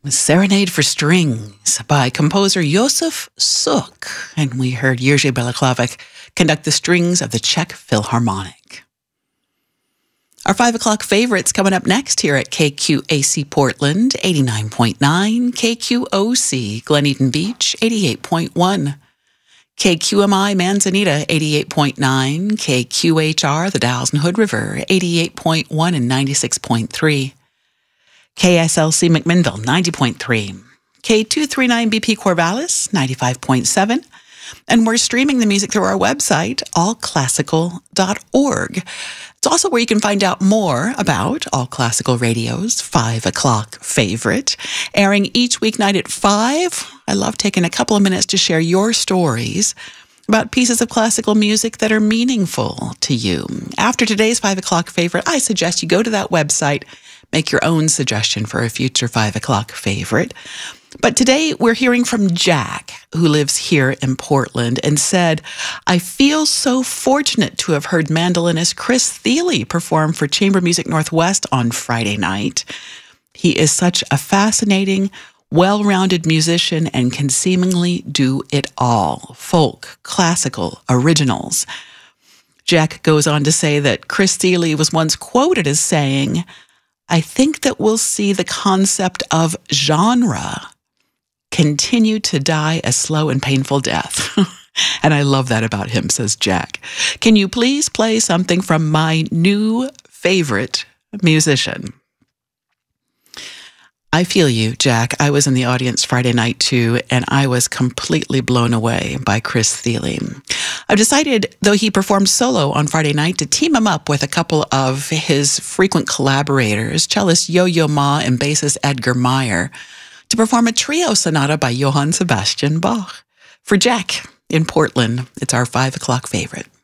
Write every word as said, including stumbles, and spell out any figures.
Serenade for Strings by composer Josef Suk, and we heard Jerzy Balaklavic conduct the strings of the Czech Philharmonic. Our five o'clock favorites coming up next here at K Q A C Portland, eighty-nine point nine, K Q O C Glen Eden Beach, eighty-eight point one, K Q M I Manzanita, eighty-eight point nine, K Q H R The Dalles and Hood River, eighty-eight point one and ninety-six point three, K S L C McMinnville, ninety point three, K two thirty-nine B P Corvallis, ninety-five point seven, and we're streaming the music through our website, all classical dot org. It's also where you can find out more about All Classical Radio's five o'clock favorite, airing each weeknight at five. I love taking a couple of minutes to share your stories about pieces of classical music that are meaningful to you. After today's five o'clock favorite, I suggest you go to that website, make your own suggestion for a future five o'clock favorite. But today we're hearing from Jack, who lives here in Portland, and said, I feel so fortunate to have heard mandolinist Chris Thile perform for Chamber Music Northwest on Friday night. He is such a fascinating, well-rounded musician and can seemingly do it all. Folk, classical, originals. Jack goes on to say that Chris Thile was once quoted as saying, I think that we'll see the concept of genre continue to die a slow and painful death. And I love that about him, says Jack. Can you please play something from my new favorite musician? I feel you, Jack. I was in the audience Friday night too, and I was completely blown away by Chris Thile. I've decided, though he performed solo on Friday night, to team him up with a couple of his frequent collaborators, cellist Yo-Yo Ma and bassist Edgar Meyer, to perform a trio sonata by Johann Sebastian Bach. For Jack in Portland, it's our five o'clock favorite.